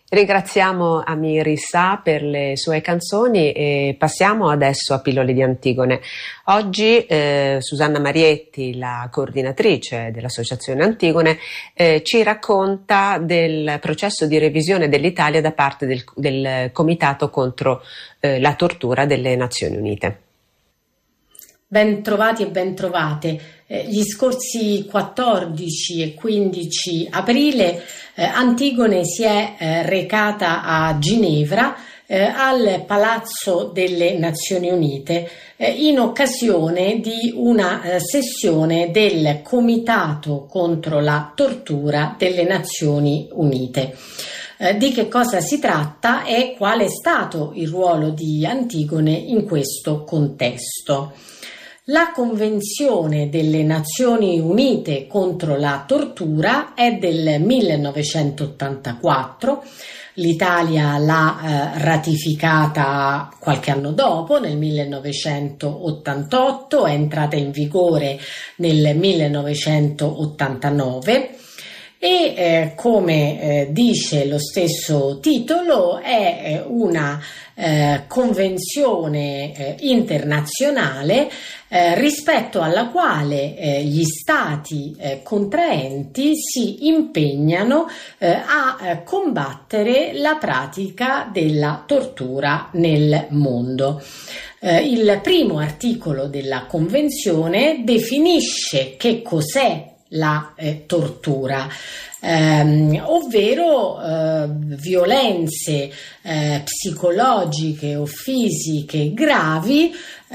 Ringraziamo Amir Issa per le sue canzoni e passiamo adesso a Pillole di Antigone. Oggi Susanna Marietti, la coordinatrice dell'Associazione Antigone, ci racconta del processo di revisione dell'Italia da parte del Comitato contro la tortura delle Nazioni Unite. Ben trovati e ben trovate. Gli scorsi 14 e 15 aprile Antigone si è recata a Ginevra al Palazzo delle Nazioni Unite in occasione di una sessione del Comitato contro la tortura delle Nazioni Unite. Di che cosa si tratta e qual è stato il ruolo di Antigone in questo contesto? La Convenzione delle Nazioni Unite contro la tortura è del 1984, l'Italia l'ha ratificata qualche anno dopo, nel 1988, è entrata in vigore nel 1989 e come dice lo stesso titolo è una convenzione internazionale rispetto alla quale gli stati contraenti si impegnano a combattere la pratica della tortura nel mondo. Il primo articolo della convenzione definisce che cos'è la tortura, ovvero violenze psicologiche o fisiche gravi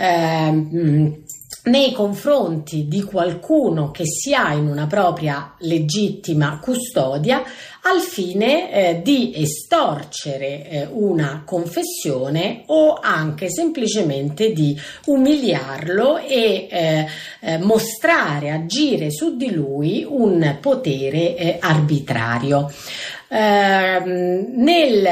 nei confronti di qualcuno che si ha in una propria legittima custodia al fine di estorcere una confessione o anche semplicemente di umiliarlo e mostrare, agire su di lui un potere arbitrario. Nel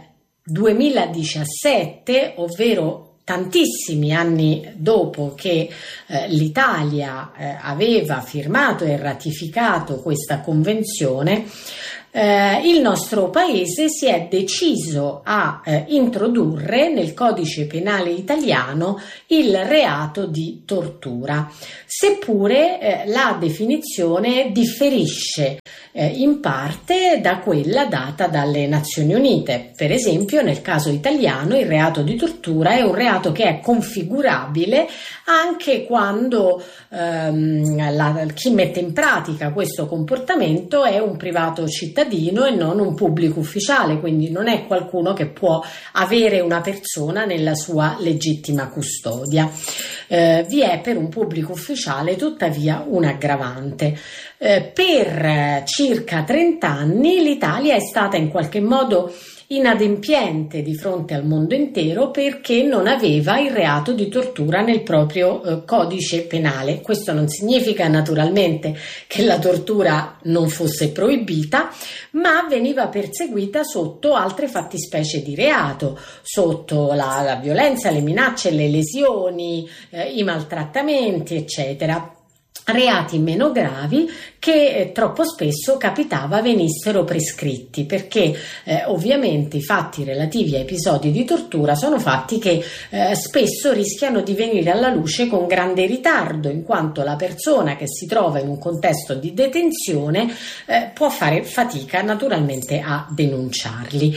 2017, ovvero tantissimi anni dopo che l'Italia aveva firmato e ratificato questa convenzione, il nostro paese si è deciso a introdurre nel codice penale italiano il reato di tortura, seppure la definizione differisce in parte da quella data dalle Nazioni Unite. Per esempio, nel caso italiano il reato di tortura è un reato che è configurabile anche quando chi mette in pratica questo comportamento è un privato cittadino e non un pubblico ufficiale, quindi non è qualcuno che può avere una persona nella sua legittima custodia. Vi è per un pubblico ufficiale tuttavia un aggravante. Per circa 30 anni l'Italia è stata in qualche modo inadempiente di fronte al mondo intero perché non aveva il reato di tortura nel proprio codice penale. Questo non significa naturalmente che la tortura non fosse proibita, ma veniva perseguita sotto altre fattispecie di reato, sotto la violenza, le minacce, le lesioni, i maltrattamenti, eccetera. Reati meno gravi che troppo spesso capitava venissero prescritti perché ovviamente i fatti relativi a episodi di tortura sono fatti che spesso rischiano di venire alla luce con grande ritardo, in quanto la persona che si trova in un contesto di detenzione può fare fatica naturalmente a denunciarli.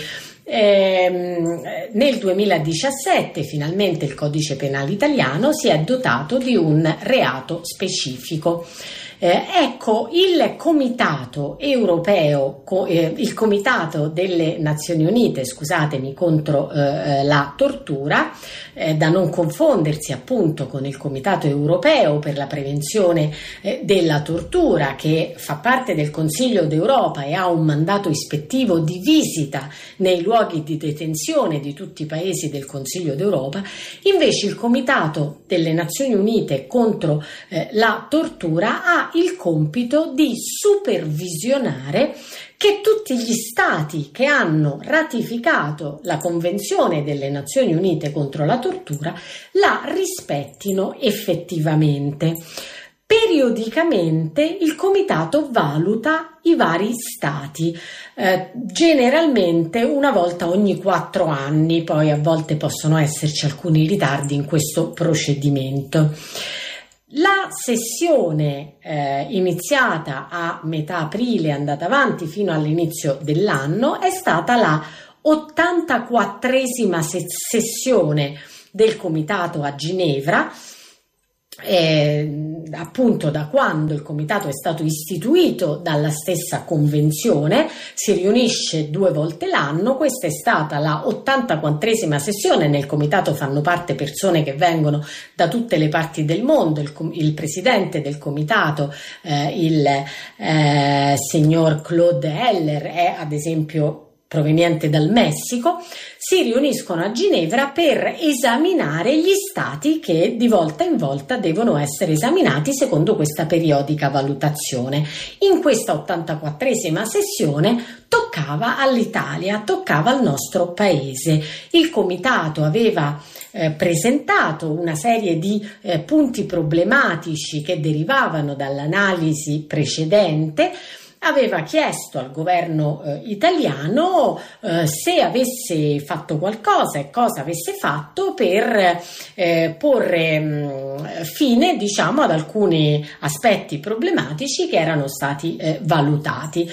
Nel 2017 finalmente il codice penale italiano si è dotato di un reato specifico. Ecco, il Comitato europeo, il Comitato delle Nazioni Unite, contro la tortura, da non confondersi appunto con il Comitato europeo per la prevenzione della tortura, che fa parte del Consiglio d'Europa e ha un mandato ispettivo di visita nei luoghi di detenzione di tutti i paesi del Consiglio d'Europa. Invece il Comitato delle Nazioni Unite contro la tortura ha il compito di supervisionare che tutti gli stati che hanno ratificato la Convenzione delle Nazioni Unite contro la tortura la rispettino effettivamente. Periodicamente il comitato valuta i vari stati, generalmente una volta ogni 4 anni, poi a volte possono esserci alcuni ritardi in questo procedimento. La sessione iniziata a metà aprile, andata avanti fino all'inizio dell'anno, è stata la 84esima sessione del comitato a Ginevra, appunto da quando il comitato è stato istituito dalla stessa convenzione. Si riunisce 2 volte l'anno. Questa è stata la 84esima sessione. Nel comitato fanno parte persone che vengono da tutte le parti del mondo. Il presidente del comitato, il signor Claude Heller, è ad esempio proveniente dal Messico. Si riuniscono a Ginevra per esaminare gli stati che di volta in volta devono essere esaminati secondo questa periodica valutazione. In questa 84esima sessione toccava all'Italia, toccava al nostro paese. Il comitato aveva presentato una serie di punti problematici che derivavano dall'analisi precedente. Aveva chiesto al governo italiano se avesse fatto qualcosa e cosa avesse fatto per porre fine, diciamo, ad alcuni aspetti problematici che erano stati valutati.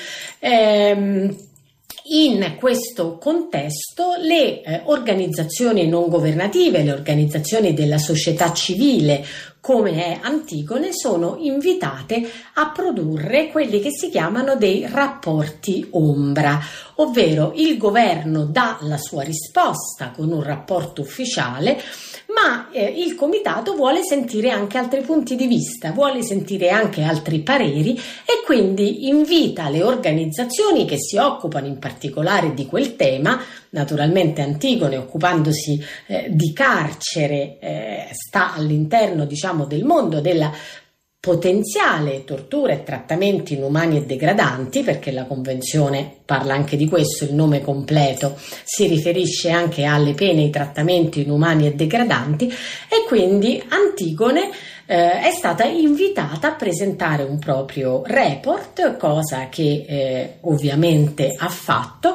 In questo contesto le organizzazioni non governative, le organizzazioni della società civile come è Antigone, sono invitate a produrre quelli che si chiamano dei rapporti ombra, ovvero il governo dà la sua risposta con un rapporto ufficiale, ma il comitato vuole sentire anche altri punti di vista, vuole sentire anche altri pareri e quindi invita le organizzazioni che si occupano in particolare di quel tema. Naturalmente Antigone, occupandosi di carcere, sta all'interno, diciamo, del mondo della potenziale tortura e trattamenti inumani e degradanti, perché la convenzione parla anche di questo, il nome completo si riferisce anche alle pene e ai trattamenti inumani e degradanti, e quindi Antigone è stata invitata a presentare un proprio report, cosa che ovviamente ha fatto,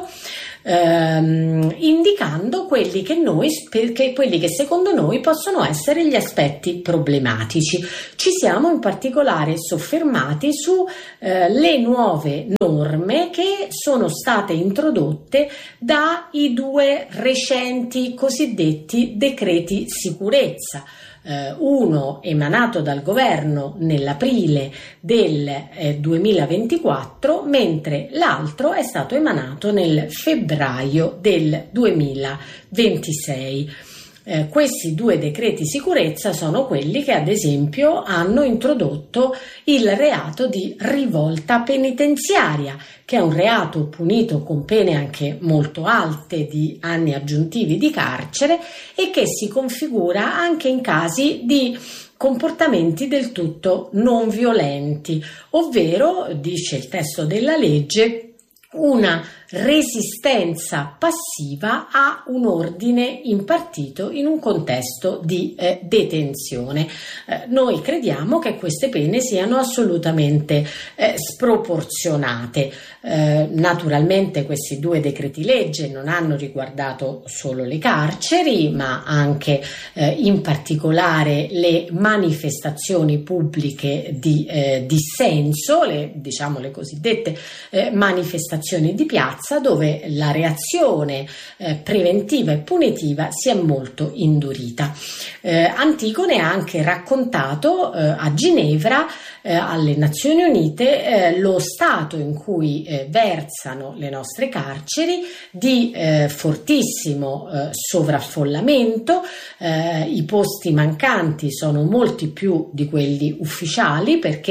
indicando quelli che secondo noi possono essere gli aspetti problematici. Ci siamo in particolare soffermati su le nuove norme che sono state introdotte dai 2 recenti cosiddetti decreti sicurezza. Uno emanato dal governo nell'aprile del 2024, mentre l'altro è stato emanato nel febbraio del 2026. Questi 2 decreti sicurezza sono quelli che ad esempio hanno introdotto il reato di rivolta penitenziaria, che è un reato punito con pene anche molto alte di anni aggiuntivi di carcere e che si configura anche in casi di comportamenti del tutto non violenti, ovvero, dice il testo della legge, una resistenza passiva a un ordine impartito in un contesto di detenzione. Noi crediamo che queste pene siano assolutamente sproporzionate. Naturalmente questi 2 decreti legge non hanno riguardato solo le carceri, ma anche in particolare le manifestazioni pubbliche di dissenso, le cosiddette manifestazioni di piazza, dove la reazione preventiva e punitiva si è molto indurita. Antigone ha anche raccontato a Ginevra, alle Nazioni Unite, lo stato in cui versano le nostre carceri, di fortissimo sovraffollamento. I posti mancanti sono molti più di quelli ufficiali, perché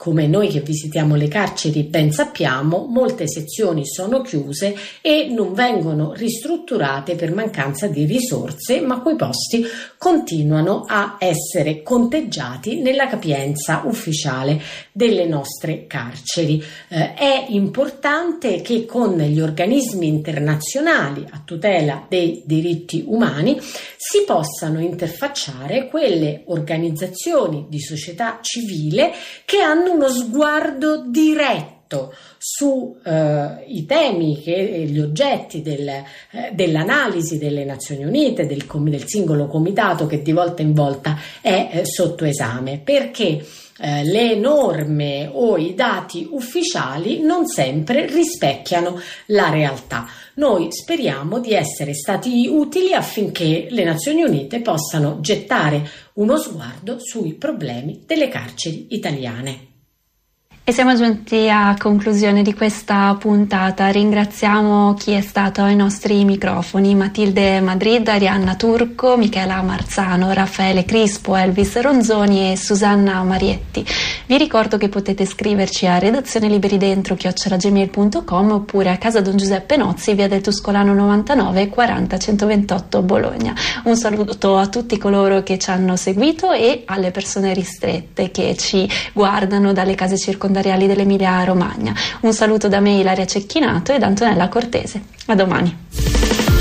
come noi che visitiamo le carceri ben sappiamo, molte sezioni sono chiuse e non vengono ristrutturate per mancanza di risorse, ma quei posti continuano a essere conteggiati nella capienza ufficiale delle nostre carceri. È importante che con gli organismi internazionali a tutela dei diritti umani si possano interfacciare quelle organizzazioni di società civile che hanno uno sguardo diretto su i temi, gli oggetti dell'analisi delle Nazioni Unite, del singolo comitato che di volta in volta è sotto esame, perché le norme o i dati ufficiali non sempre rispecchiano la realtà. Noi speriamo di essere stati utili affinché le Nazioni Unite possano gettare uno sguardo sui problemi delle carceri italiane. E siamo giunti a conclusione di questa puntata. Ringraziamo chi è stato ai nostri microfoni: Matilde Madrid, Arianna Turco, Michela Marzano, Raffaele Crispo, Elvis Ronzoni e Susanna Marietti. Vi ricordo che potete scriverci a redazioneLiberiDentro@gmail.com oppure a casa Don Giuseppe Nozzi, via del Tuscolano 99 40 128 Bologna. Un saluto a tutti coloro che ci hanno seguito e alle persone ristrette che ci guardano dalle case circondariali dell'Emilia Romagna. Un saluto da me, Ilaria Cecchinato, e da Antonella Cortese. A domani.